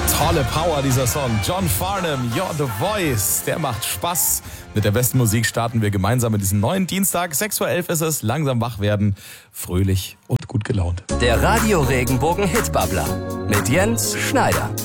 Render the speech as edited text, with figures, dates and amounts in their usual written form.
Tolle Power, dieser Song. John Farnham, You're the Voice. Der macht Spaß. Mit der besten Musik starten wir gemeinsam in diesen neuen Dienstag. 6:11 Uhr ist es. Langsam wach werden. Fröhlich und gut gelaunt. Der Radio Regenbogen Hitbubbler mit Jens Schneider.